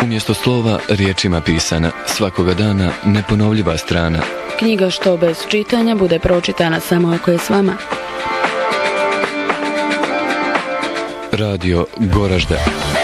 Umjesto slova riječima pisana, svakoga dana neponovljiva strana. Knjiga što bez čitanja bude pročitana samo ako je s vama. Radio Goražde.